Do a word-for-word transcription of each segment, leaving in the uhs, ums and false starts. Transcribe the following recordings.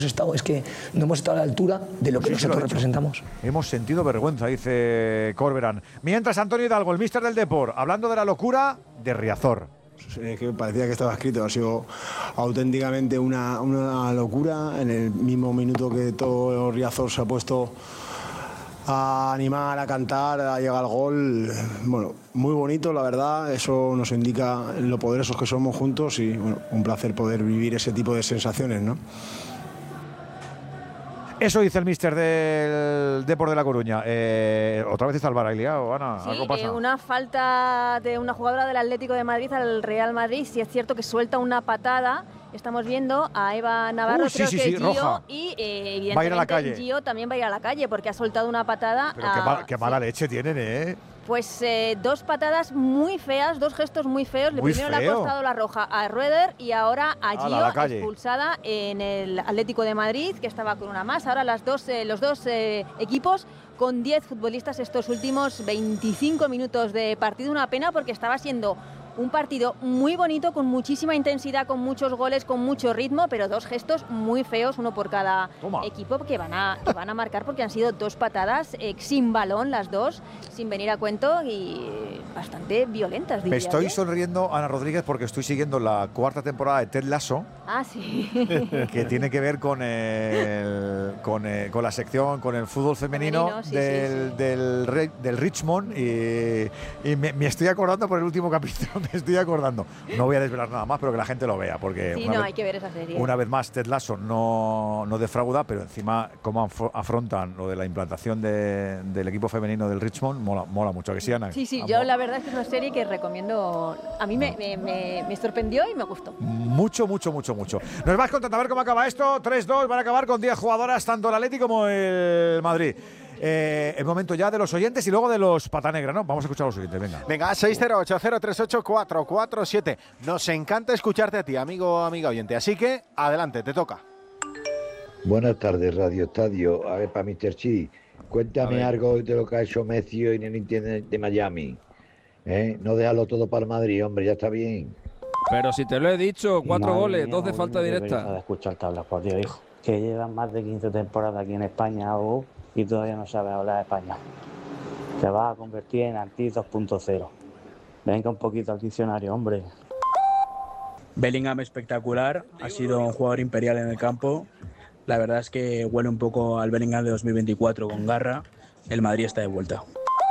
Estado, es que no hemos estado a la altura de lo que sí, nosotros lo representamos. Hemos sentido vergüenza, dice Corberán. Mientras, Antonio Hidalgo, el míster del Depor, hablando de la locura de Riazor. Es que parecía que estaba escrito, ha sido auténticamente una, una locura. En el mismo minuto que todo Riazor se ha puesto a animar, a cantar, a llegar al gol, bueno, muy bonito, la verdad. Eso nos indica lo poderosos que somos juntos y bueno, un placer poder vivir ese tipo de sensaciones, ¿no? Eso dice el míster del Depor de La Coruña. Eh, ¿Otra vez está el VAR liado, Ana? Sí, ¿Algo pasa? Eh, una falta de una jugadora del Atlético de Madrid al Real Madrid. Sí es cierto que suelta una patada. Estamos viendo a Eva Navarro, uh, sí, creo sí, que sí, Gio, roja. y eh, evidentemente va a ir a la calle. Gio también va a ir a la calle porque ha soltado una patada. Pero a, qué, mal, qué mala sí. leche tienen, ¿eh? Pues eh, dos patadas muy feas, dos gestos muy feos. Muy Primero feo. le ha costado la roja a Rueder y ahora a Gio, la calle. expulsada en el Atlético de Madrid, que estaba con una más. Ahora las dos, eh, los dos eh, equipos con diez futbolistas estos últimos veinticinco minutos de partido. Una pena porque estaba siendo un partido muy bonito, con muchísima intensidad, con muchos goles, con mucho ritmo, pero dos gestos muy feos, uno por cada Toma. equipo, que van, a, que van a marcar porque han sido dos patadas eh, sin balón, las dos, sin venir a cuento y bastante violentas. Me estoy yo. sonriendo, Ana Rodríguez, porque estoy siguiendo la cuarta temporada de Ted Lasso. Ah, sí. Que tiene que ver con, el, con, el, con la sección, con el fútbol femenino, femenino sí, del, sí, sí. Del, del, del Richmond. Y, y me, me estoy acordando por el último capítulo. Me estoy acordando. No voy a desvelar nada más, pero que la gente lo vea. Porque sí, una no, vez, hay que ver esa serie. Una vez más, Ted Lasso no, no defrauda, pero encima, cómo afrontan lo de la implantación de, del equipo femenino del Richmond, mola, mola mucho. ¿Que sí, Ana? Sí, sí, Amor. Yo la verdad es que es una serie que recomiendo. A mí me, me, me, me sorprendió y me gustó. Mucho, mucho, mucho, mucho. Nos vas contando a ver cómo acaba esto. tres dos, van a acabar con diez jugadoras, tanto el Atlético como el Madrid. Eh, el momento ya de los oyentes y luego de los pata negra, ¿no? Vamos a escuchar a los oyentes, venga. Venga, seis cero ocho cero tres ocho cuatro cuatro siete. Nos encanta escucharte a ti, amigo o amiga oyente. Así que, adelante, te toca. Buenas tardes, Radio Estadio. A ver, para míster Chi, cuéntame algo de lo que ha hecho Messi hoy en el Inter de Miami. ¿Eh? No déjalo todo para el Madrid, hombre, ya está bien. Pero si te lo he dicho, cuatro Madre goles, mía, dos de falta directa. De escuchar tablas, por Dios, hijo. Que llevan más de quince temporadas aquí en España oh, y todavía no sabes hablar español. Te vas a convertir en Anti dos punto cero. Venga un poquito al diccionario, hombre. Bellingham espectacular, ha sido un jugador imperial en el campo. La verdad es que huele un poco al Bellingham de dos mil veinticuatro con garra. El Madrid está de vuelta.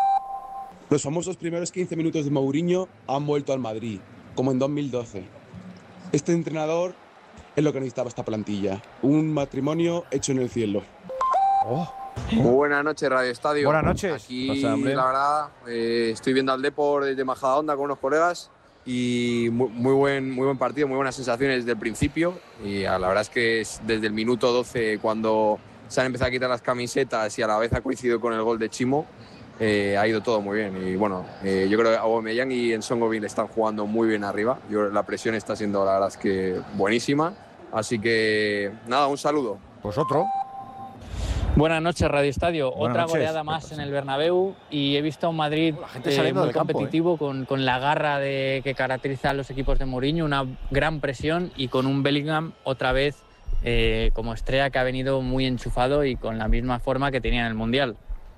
Los famosos primeros quince minutos de Mourinho han vuelto al Madrid, como en dos mil doce. Este entrenador es lo que necesitaba esta plantilla. Un matrimonio hecho en el cielo. Oh. Muy buenas noches, Radio Estadio. Buenas noches. Aquí, Pasa, la verdad, eh, estoy viendo al Depor desde Majadahonda con unos colegas y muy, muy, buen, muy buen partido, muy buenas sensaciones desde el principio. Y la verdad es que es desde el minuto doce, cuando se han empezado a quitar las camisetas y a la vez ha coincidido con el gol de Chimo, eh, ha ido todo muy bien. Y bueno, eh, yo creo que Aubameyang y Nsongovi le están jugando muy bien arriba. Yo, la presión está siendo, la verdad es que buenísima. Así que, nada, un saludo. Pues otro. Buenas noches, Radio Estadio. Buenas Otra noches. goleada más en el Bernabéu y he visto a un Madrid eh, muy competitivo, campo, ¿eh? con, con la garra de, que caracteriza a los equipos de Mourinho, una gran presión y con un Bellingham otra vez eh, como estrella que ha venido muy enchufado y con la misma forma que tenía en el Mundial.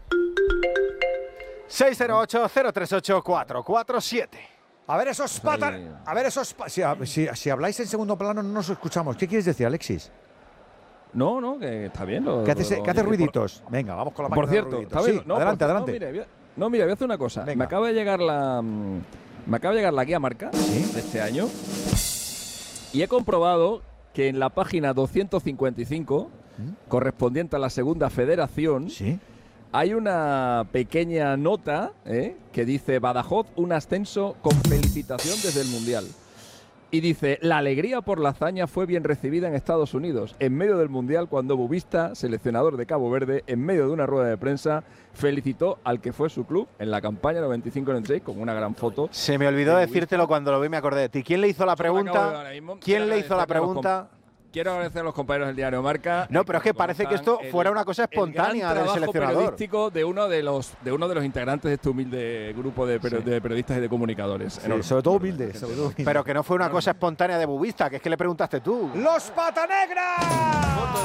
seis cero ocho cero tres ocho cuatro cuatro siete. A ver esos patas. A ver esos. Pa si, si, si habláis en segundo plano no nos escuchamos. ¿Qué quieres decir, Alexis? No, no, que está bien. Lo, ¿Qué hace, lo, ¿qué hace lo, ruiditos? Por, Venga, vamos con la máquina Por cierto, de está bien. Sí, no, adelante, por, adelante. No mira, voy a, no, mira, voy a hacer una cosa. Venga. Me acaba de llegar la me acaba de llegar la guía marca ¿Sí? de este año y he comprobado que en la página doscientos cincuenta y cinco, ¿Mm? correspondiente a la segunda federación, ¿Sí? hay una pequeña nota ¿eh? que dice Badajoz, un ascenso con felicitación desde el Mundial. Y dice, la alegría por la hazaña fue bien recibida en Estados Unidos, en medio del Mundial, cuando Bubista, seleccionador de Cabo Verde, en medio de una rueda de prensa, felicitó al que fue su club en la campaña noventa y cinco noventa y seis con una gran foto. Se me olvidó de decírtelo cuando lo vi, me acordé de ti. ¿Quién le hizo la pregunta? ¿Quién le hizo la pregunta? Quiero agradecer a los compañeros del Diario Marca. No, pero es que parece que esto fuera una cosa espontánea del seleccionador. Periodístico de uno de los de uno de los integrantes de este humilde grupo de, per sí. de periodistas y de comunicadores. Sí, sobre todo humildes. Pero que no fue una cosa espontánea de Bubista, que es que le preguntaste tú. ¡Los pata negra!